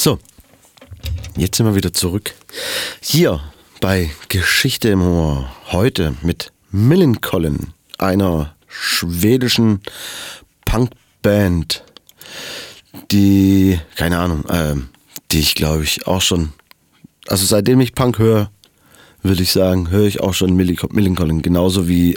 So, jetzt sind wir wieder zurück. Hier bei Geschichte im Humor. Heute mit Millencolin, einer schwedischen Punkband, die, keine Ahnung, die ich glaube ich auch schon, also seitdem ich Punk höre, würde ich sagen, höre ich auch schon Millencolin, genauso wie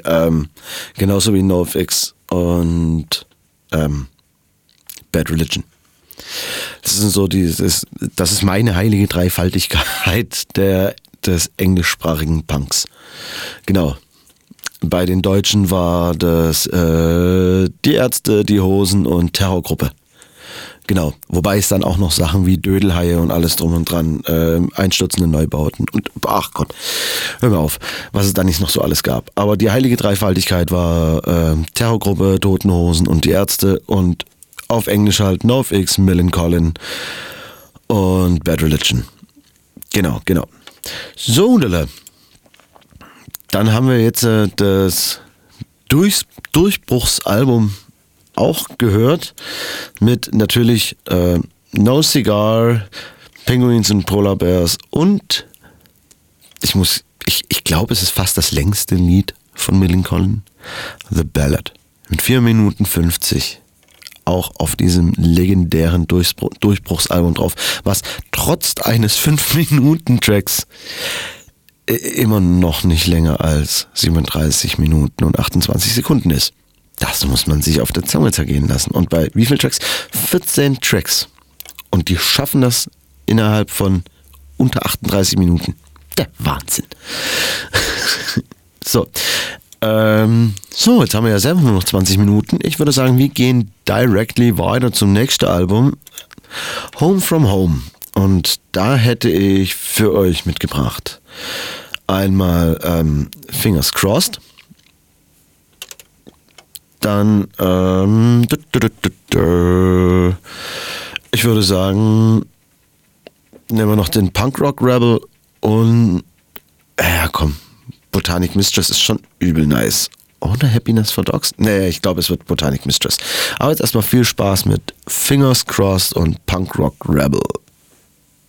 NoFX und Bad Religion. Das sind so das ist meine heilige Dreifaltigkeit des englischsprachigen Punks. Genau. Bei den Deutschen war das die Ärzte, die Hosen und Terrorgruppe. Genau, wobei es dann auch noch Sachen wie Dödelhaie und alles drum und dran, einstürzende Neubauten und ach Gott, hör mir auf, was es da nicht noch so alles gab. Aber die heilige Dreifaltigkeit war Terrorgruppe, Toten Hosen und die Ärzte und auf Englisch halt NoFX, Millencolin und Bad Religion. Genau. So, dann haben wir jetzt das Durchbruchsalbum auch gehört mit natürlich No Cigar, Penguins and Polar Bears und ich glaube, es ist fast das längste Lied von Millencolin, The Ballad, mit 4 Minuten 50, auch auf diesem legendären Durchbruchsalbum drauf, was trotz eines 5-Minuten-Tracks immer noch nicht länger als 37 Minuten und 28 Sekunden ist. Das muss man sich auf der Zunge zergehen lassen. Und bei wie vielen Tracks? 14 Tracks. Und die schaffen das innerhalb von unter 38 Minuten. Der Wahnsinn. So, jetzt haben wir ja selber nur noch 20 Minuten. Ich würde sagen, wir gehen directly weiter zum nächsten Album. Home from Home. Und da hätte ich für euch mitgebracht einmal Fingers Crossed. Dann, ich würde sagen, nehmen wir noch den Punk Rock Rebel und, Botanic Mistress ist schon übel nice. Oder Happiness for Dogs? Nee, ich glaube, es wird Botanic Mistress. Aber jetzt erstmal viel Spaß mit Fingers Crossed und Punk Rock Rebel.